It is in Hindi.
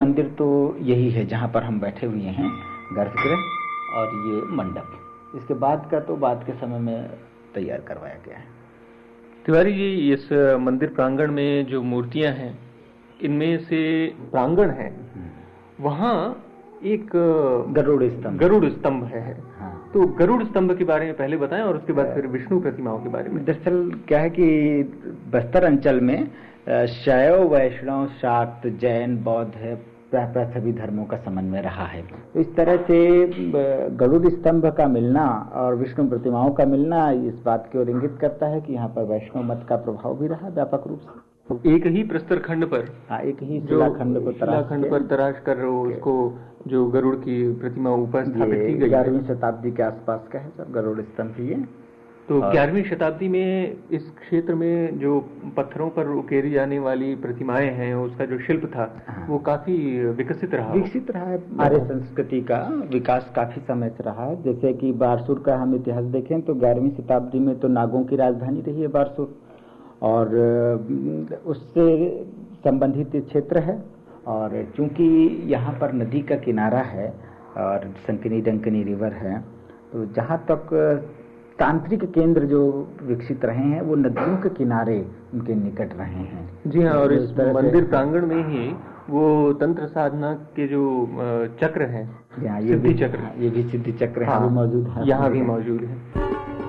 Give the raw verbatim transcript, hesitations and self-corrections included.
मंदिर तो यही है जहाँ पर हम बैठे हुए हैं, गर्भगृह और ये मंडप। इसके बाद का तो बाद के समय में तैयार करवाया गया है। तिवारी जी, इस मंदिर प्रांगण में जो मूर्तियां हैं, इनमें से प्रांगण है, वहाँ एक गरुड़ स्तंभ गरुड़ स्तंभ है। हाँ। तो गरुड़ स्तंभ के बारे में पहले बताएं और उसके बाद फिर विष्णु प्रतिमाओं के बारे में। दरअसल क्या है कि बस्तर अंचल में शैव, वैष्णव, शाक्त, जैन, बौद्ध प्राय सभी धर्मों का समन्वय रहा है। तो इस तरह से गरुड़ स्तंभ का मिलना और विष्णु प्रतिमाओं का मिलना इस बात की ओर इंगित करता है कि यहाँ पर वैष्णव मत का प्रभाव भी रहा व्यापक रूप से। तो एक ही प्रस्तर खंड पर, हाँ, एक ही शिलाखंड को तराश खंड पर तराश कर उसको जो गरुड़ की प्रतिमा ऊपर स्थापित की गई, ग्यारहवीं शताब्दी के आसपास का है सब गरुड़ स्तंभ ये। तो ग्यारहवीं शताब्दी में इस क्षेत्र में जो पत्थरों पर उकेरी जाने वाली प्रतिमाएं हैं, उसका जो शिल्प था, हाँ, वो काफी विकसित रहा विकसित रहा है। आर्य संस्कृति का विकास काफी समय से रहा है। जैसे कि बारसूर का हम इतिहास देखें तो ग्यारहवीं शताब्दी में तो नागों की राजधानी रही है बारसूर, और उससे संबंधित क्षेत्र है। और चूंकि यहाँ पर नदी का किनारा है और संकनी डंकनी रिवर है, तो जहाँ तक तांत्रिक केंद्र जो विकसित रहे हैं वो नदियों के किनारे उनके निकट रहे हैं। जी हाँ, और इस मंदिर प्रांगण में ही वो तंत्र साधना के जो चक्र हैं, सिद्धि चक्र, ये भी सिद्धि चक्र है, हाँ, मौजूद है, यहाँ भी मौजूद है।